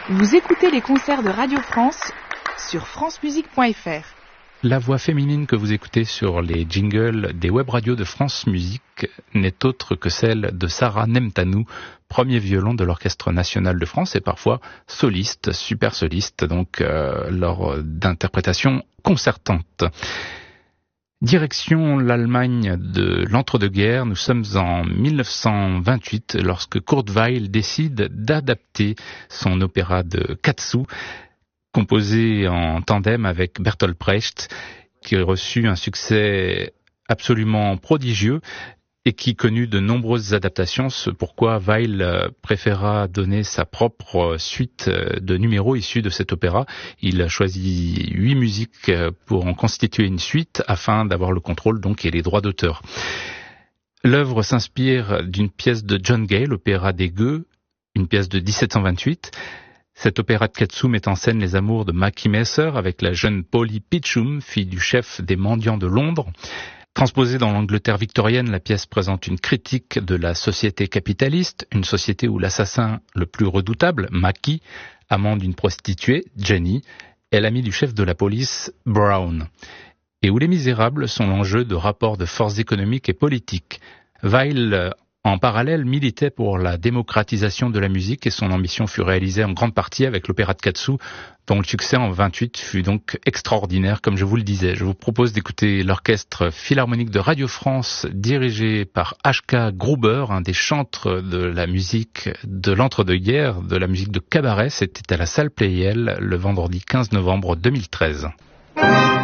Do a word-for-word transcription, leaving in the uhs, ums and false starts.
Vous écoutez les concerts de Radio France sur francemusique point f r. La voix féminine que vous écoutez sur les jingles des web radios de France Musique n'est autre que celle de Sarah Nemtanou, premier violon de l'Orchestre National de France et parfois soliste, super soliste, donc euh, lors d'interprétations concertantes. Direction l'Allemagne de l'entre-deux-guerres, nous sommes en mille neuf cent vingt-huit lorsque Kurt Weill décide d'adapter son opéra de Katsu, composé en tandem avec Bertolt Brecht, qui a reçu un succès absolument prodigieux et qui connut de nombreuses adaptations, ce pourquoi Weill préféra donner sa propre suite de numéros issus de cet opéra. Il a choisi huit musiques pour en constituer une suite afin d'avoir le contrôle donc et les droits d'auteur. L'œuvre s'inspire d'une pièce de John Gay, l'opéra des Gueux, une pièce de dix-sept cent vingt-huit. Cet opéra de Katsu met en scène les amours de Mackie Messer avec la jeune Polly Pitchum, fille du chef des mendiants de Londres. Transposée dans l'Angleterre victorienne, la pièce présente une critique de la société capitaliste, une société où l'assassin le plus redoutable, Mackie, amant d'une prostituée, Jenny, est l'ami du chef de la police, Brown, et où les misérables sont l'enjeu de rapports de force économiques et politiques. Weill, en parallèle, militait pour la démocratisation de la musique et son ambition fut réalisée en grande partie avec l'opéra de Katsu, dont le succès en vingt-huit fut donc extraordinaire, comme je vous le disais. Je vous propose d'écouter l'Orchestre Philharmonique de Radio France, dirigé par H K Gruber, un des chantres de la musique de l'entre-deux-guerres, de la musique de cabaret. C'était à la salle Pleyel le vendredi quinze novembre deux mille treize.